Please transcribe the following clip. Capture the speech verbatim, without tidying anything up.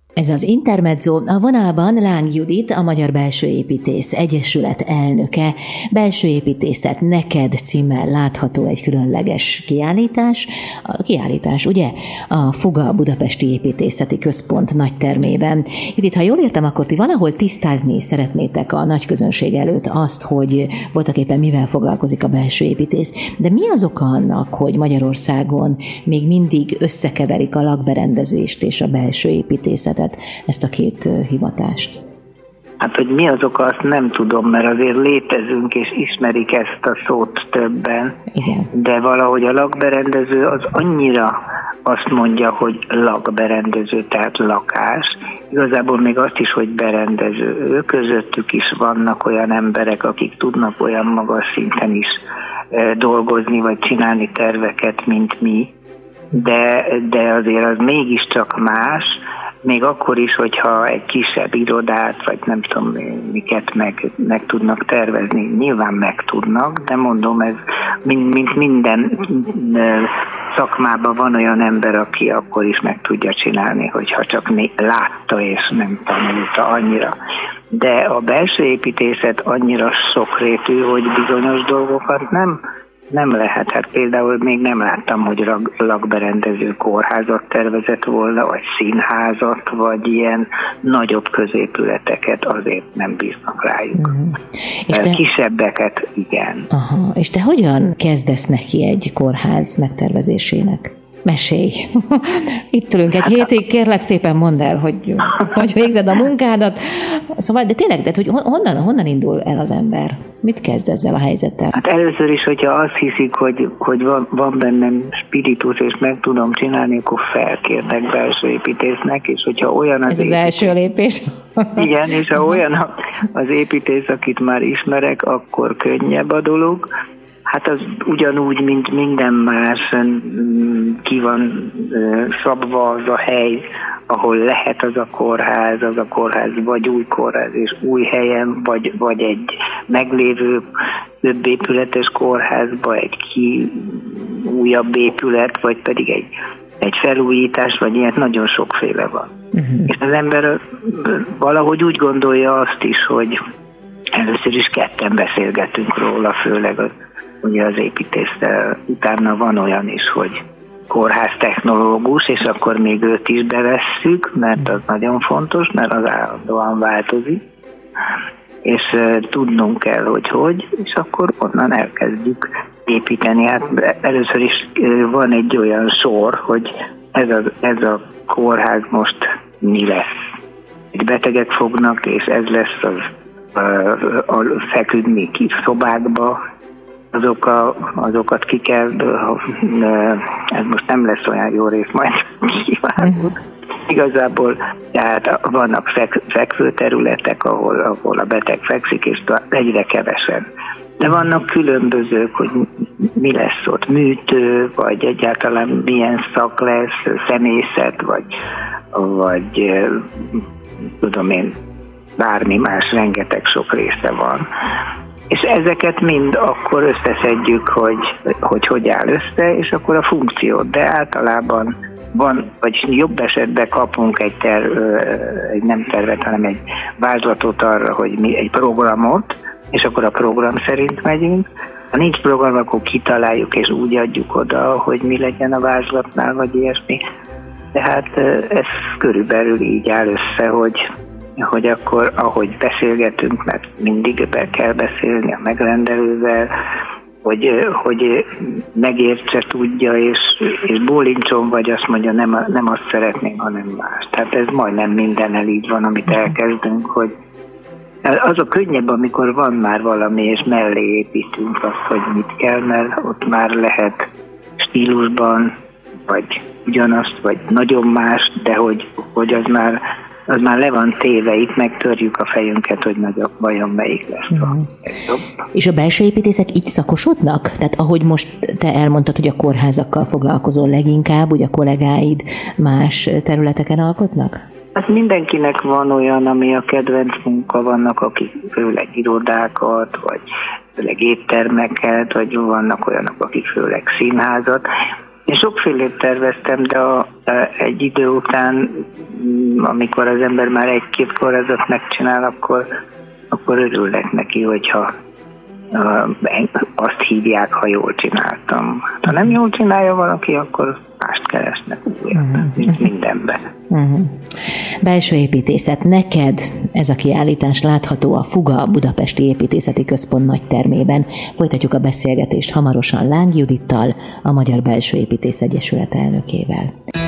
Ez az Intermezzo, a vonalban Láng Judit, a Magyar Belső Építész Egyesület elnöke. Belső építészet neked címmel látható egy különleges kiállítás. A kiállítás, ugye, a Fuga Budapesti Építészeti Központ nagytermében. Judit, ha jól értem, akkor ti valahol tisztázni szeretnétek a nagy közönség előtt azt, hogy voltaképpen mivel foglalkozik a belső építész. De mi az oka annak, hogy Magyarországon még mindig összekeverik a lakberendezést és a belső építészetet, ezt a két hivatást? Hát, hogy mi az oka, azt nem tudom, mert azért létezünk és ismerik ezt a szót többen. Igen. De valahogy a lakberendező az annyira azt mondja, hogy lakberendező, tehát lakás. Igazából még azt is, hogy berendező. Ő közöttük is vannak olyan emberek, akik tudnak olyan magas szinten is dolgozni, vagy csinálni terveket, mint mi. De, de azért az mégiscsak más, még akkor is, hogyha egy kisebb irodát, vagy nem tudom miket meg, meg tudnak tervezni, nyilván meg tudnak, de mondom, ez mint, mint minden szakmában van olyan ember, aki akkor is meg tudja csinálni, hogyha csak látta és nem tanulta annyira. De a belső építészet annyira sokrétű, hogy bizonyos dolgokat nem Nem lehet, hát például még nem láttam, hogy lakberendező kórházat tervezett volna, vagy színházat, vagy ilyen nagyobb középületeket, azért nem bíznak rájuk. Uh-huh. És te... Kisebbeket igen. Aha. És te hogyan kezdesz neki egy kórház megtervezésének? Mesélj! Itt ülünk egy hétig, kérlek szépen mondd el, hogy, hogy végzed a munkádat. Szóval, de tényleg, de hogy honnan, honnan indul el az ember? Mit kezd ezzel a helyzettel? Hát először is, hogyha azt hiszik, hogy, hogy van, van bennem spiritus, és meg tudom csinálni, akkor felkérnek belső építésznek, és hogyha olyan az Ez az építész, első lépés. Igen, és ha olyan az építész, akit már ismerek, akkor könnyebb a dolog. Hát az ugyanúgy, mint minden más, ki van szabva az a hely, ahol lehet az a kórház, az a kórház vagy új kórház és új helyen, vagy, vagy egy meglévő több épületes kórházba egy ki újabb épület, vagy pedig egy, egy felújítás, vagy ilyen nagyon sokféle van. Uh-huh. És az ember valahogy úgy gondolja azt is, hogy először is ketten beszélgetünk róla, főleg az ugye az építéssel, utána van olyan is, hogy kórház technológus, és akkor még őt is bevesszük, mert az nagyon fontos, mert az állandóan változik, és uh, tudnunk kell, hogy hogy, és akkor onnan elkezdjük építeni. Hát először is uh, van egy olyan sor, hogy ez a, ez a kórház most mi lesz. Egy betegek fognak, és ez lesz az uh, a feküdni ki szobákba, Azok a, azokat ki kell, ez most nem lesz olyan jó rész, majd kivágunk. Igazából tehát vannak fek, fekvő területek, ahol, ahol a beteg fekszik, és egyre kevesen. De vannak különbözők, hogy mi lesz ott, műtő, vagy egyáltalán milyen szak lesz, személyzet, vagy, vagy tudom én, bármi más, rengeteg sok része van. És ezeket mind akkor összeszedjük, hogy, hogy hogy áll össze, és akkor a funkciót, de általában van, vagy jobb esetben kapunk egy, ter, egy nem tervet, hanem egy vázlatot arra, hogy mi egy programot, és akkor a program szerint megyünk. Ha nincs program, akkor kitaláljuk, és úgy adjuk oda, hogy mi legyen a vázlatnál, vagy ilyesmi. Tehát ez körülbelül így áll össze, hogy hogy akkor, ahogy beszélgetünk, mert mindig be kell beszélni a megrendelővel, hogy, hogy megértse, tudja, és, és bólincson, vagy azt mondja, nem, nem azt szeretnénk, hanem más. Tehát ez majdnem mindennel így van, amit elkezdünk, hogy az a könnyebb, amikor van már valami, és mellé építünk azt, hogy mit kell, mert ott már lehet stílusban, vagy ugyanazt, vagy nagyon más, de hogy, hogy az már az már le van téve, itt megtörjük a fejünket, hogy nagyobb vajon melyik lesz. Mm. És a belső építészek így szakosodnak? Tehát ahogy most te elmondtad, hogy a kórházakkal foglalkozol leginkább, ugye a kollégáid más területeken alkotnak? Hát mindenkinek van olyan, ami a kedvenc munka, vannak, akik főleg irodákat, vagy főleg éttermeket, vagy vannak olyanok, akik főleg színházat. Én sokfélét terveztem, de a, egy idő után, amikor az ember már egy-két forradot megcsinál, akkor, akkor örülnek neki, hogyha azt hívják, ha jól csináltam. Ha nem jól csinálja valaki, akkor mást keresnek újra, uh-huh. mint mindenben. Uh-huh. Belső építészet. Neked ez a kiállítás látható a Fuga Budapesti Építészeti Központ nagytermében. Folytatjuk a beszélgetést hamarosan Láng Judittal, a Magyar Belsőépítész Egyesület elnökével.